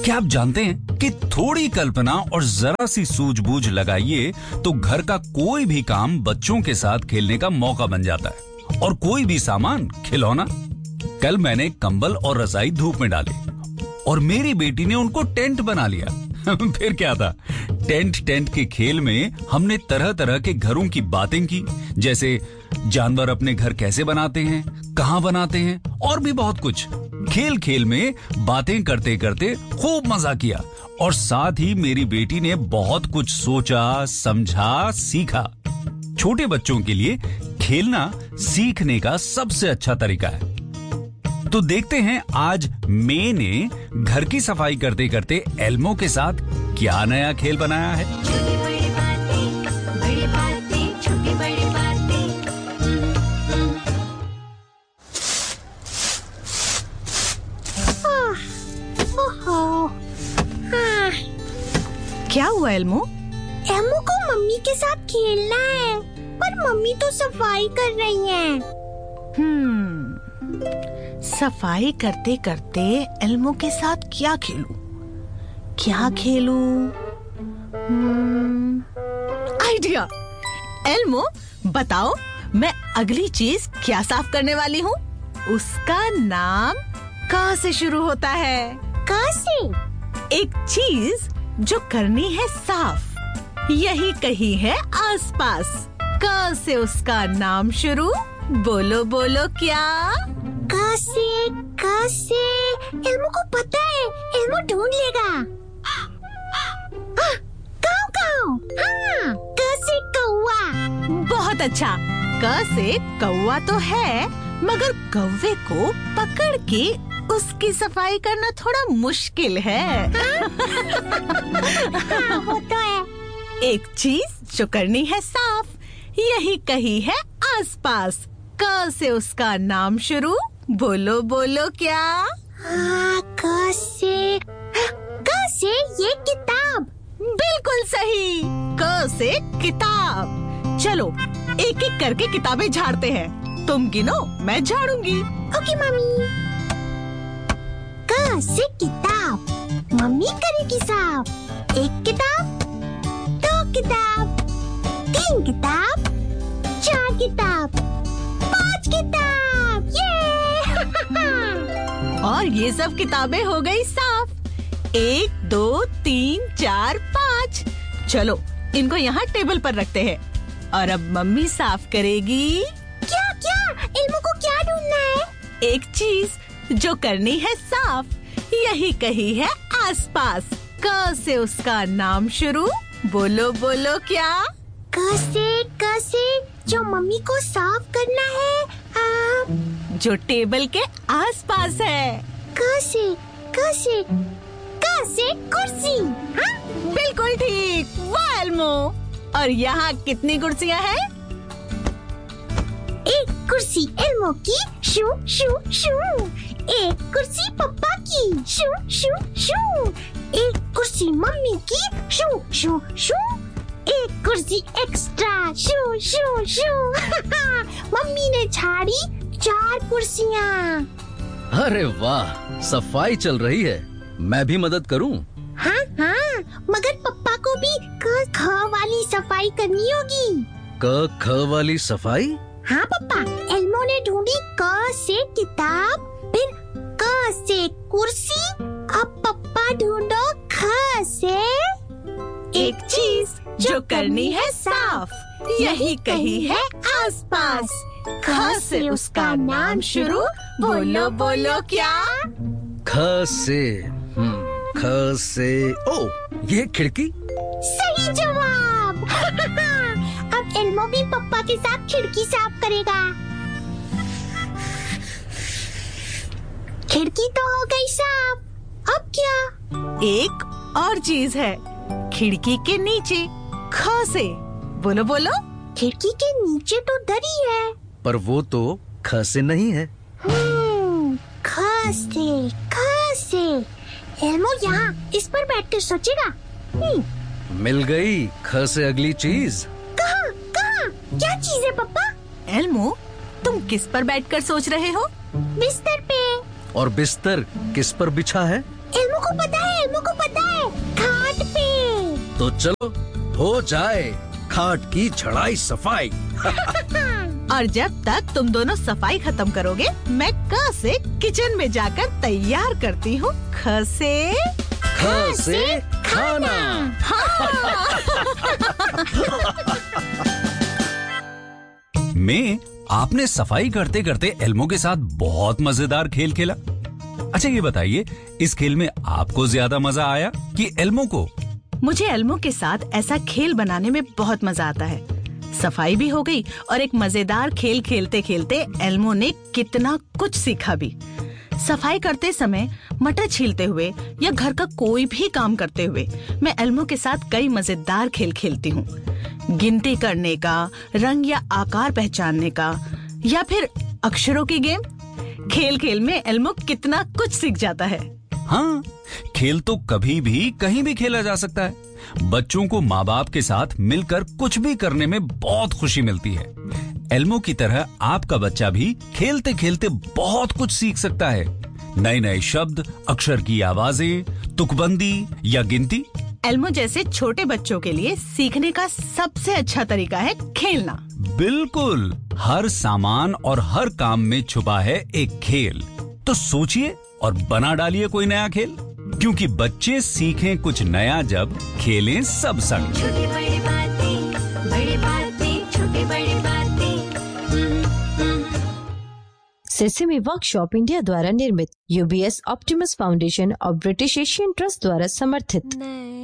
क्या आप जानते हैं कि थोड़ी कल्पना और जरा सी सूझबूझ लगाइए तो घर का कोई भी काम बच्चों के साथ खेलने का मौका बन जाता है, और कोई भी सामान खिलौना। कल मैंने कंबल और रजाई धूप में डाले और मेरी बेटी ने उनको टेंट बना लिया। फिर क्या था, टेंट के खेल में हमने तरह तरह के घरों की बातें की, जैसे जानवर अपने घर कैसे बनाते हैं, कहाँ बनाते हैं, और भी बहुत कुछ। खेल खेल में बातें करते करते खूब मजा किया, और साथ ही मेरी बेटी ने बहुत कुछ सोचा, समझा, सीखा। छोटे बच्चों के लिए खेलना सीखने का सबसे अच्छा तरीका है। तो देखते हैं आज मे ने घर की सफाई करते करते एल्मो के साथ क्या नया खेल बनाया है। छोटी बड़ी बातें, बड़ी बातें, छोटी बड़ी बातें। क्या हुआ एल्मो? एल्मो को मम्मी के साथ खेलना है, पर मम्मी तो सफाई कर रही हैं। सफाई करते करते एल्मो के साथ क्या खेलूं? आइडिया! एल्मो, बताओ मैं अगली चीज क्या साफ करने वाली हूँ? उसका नाम क से शुरू होता है। क से? एक चीज जो करनी है साफ, यही कहीं है आसपास। क से उसका नाम शुरू, बोलो बोलो क्या? क से एल्मो को पता है, एल्मो ढूंढ लेगा। काऊ, हाँ, क से कौवा। बहुत अच्छा। क से कौवा तो है, मगर कौवे को पकड़ के उसकी सफाई करना थोड़ा मुश्किल है। हाँ, वो तो है। एक चीज जो करनी है साफ, यही कहीं है आसपास। क से उसका नाम शुरू, बोलो बोलो क्या? हाँ, क से ये किताब। बिल्कुल सही, क से किताब। चलो एक एक करके किताबें झाड़ते हैं। तुम गिनो, मैं झाड़ूंगी। Okay mummy. क से किताब, मम्मी करेगी साफ। एक किताब, 2 किताब, 3 किताब, 4 किताब, 5 किताब। ये और ये सब किताबें हो गई साफ। 1, 2, 3, 4, 5। चलो इनको यहाँ टेबल पर रखते हैं, और अब मम्मी साफ करेगी। क्या? एल्मो को क्या ढूंढना है? एक चीज जो करनी है साफ, यही कहीं है आसपास। क से उसका नाम शुरू, बोलो बोलो क्या? क से जो मम्मी को साफ करना है, जो टेबल के आसपास है। क से कुर्सी। हाँ? बिल्कुल ठीक, वाह एल्मो। और यहाँ कितनी कुर्सियाँ हैं? एक कुर्सी एल्मो की, शू शू शू। एक कुर्सी पप्पा की, शू शू शू। एक कुर्सी मम्मी की, शू शू शू। एक कुर्सी एक्स्ट्रा, शू शू शू। मम्मी ने झाड़ी 4 कुर्सियाँ। अरे वाह, सफाई चल रही है। मैं भी मदद करूं? हाँ, मगर पप्पा को भी क ख वाली सफाई करनी होगी। क ख वाली सफाई? हाँ पप्पा, एल्मो ने ढूंढी क से किताब, फिर क से कुर्सी। अब पप्पा ढूंढो ख से एक चीज जो करनी है साफ, यही कहीं है आसपास। ख से उसका नाम शुरू, बोलो बोलो क्या? ख से ओ, ये खिड़की। सही जवाब। अब एल्मो भी पप्पा के साथ खिड़की साफ करेगा। खिड़की तो हो गई साफ। अब क्या? एक और चीज है, खिड़की के नीचे। ख से, बोलो बोलो। खिड़की के नीचे तो दरी है, पर वो तो ख से नहीं है। ख से एल्मो यहाँ इस पर बैठकर सोचेगा। मिल गई ख से अगली चीज। कहाँ? क्या चीज है पप्पा? एल्मो, तुम किस पर बैठकर सोच रहे हो? बिस्तर पे। और बिस्तर किस पर बिछा है? एल्मो को पता है, एल्मो को पता है, खाट पे। तो चलो हो जाए खाट की झड़ाई सफाई। और जब तक तुम दोनों सफाई खत्म करोगे, मैं क से किचन में जाकर तैयार करती हूँ ख से खाना। में आपने सफाई करते करते एल्मो के साथ बहुत मजेदार खेल खेला। अच्छा ये बताइए, इस खेल में आपको ज्यादा मजा आया कि एल्मो को? मुझे एल्मो के साथ ऐसा खेल बनाने में बहुत मजा आता है। सफाई भी हो गई और एक मजेदार खेल खेलते खेलते एल्मो ने कितना कुछ सीखा भी। सफाई करते समय, मटर छीलते हुए या घर का कोई भी काम करते हुए मैं एल्मो के साथ कई मजेदार खेल खेलती हूँ। गिनती करने का, रंग या आकार पहचानने का, या फिर अक्षरों की गेम। खेल खेल में एल्मो कितना कुछ सीख जाता है। हाँ, खेल तो कभी भी कहीं भी खेला जा सकता है। बच्चों को माँ बाप के साथ मिलकर कुछ भी करने में बहुत खुशी मिलती है। एल्मो की तरह आपका बच्चा भी खेलते खेलते बहुत कुछ सीख सकता है। नए नए शब्द, अक्षर की आवाजें, तुकबंदी या गिनती। एल्मो जैसे छोटे बच्चों के लिए सीखने का सबसे अच्छा तरीका है खेलना। बिल्कुल, हर सामान और हर काम में छुपा है एक खेल। तो सोचिए और बना डालिए कोई नया खेल, क्योंकि बच्चे सीखें कुछ नया जब खेलें सब संग। छोटी बड़ी बातें, छोटी बड़ी बातें। सेसेमी वर्कशॉप इंडिया द्वारा निर्मित, यूबीएस ऑप्टिमस फाउंडेशन और ब्रिटिश एशियन ट्रस्ट द्वारा समर्थित।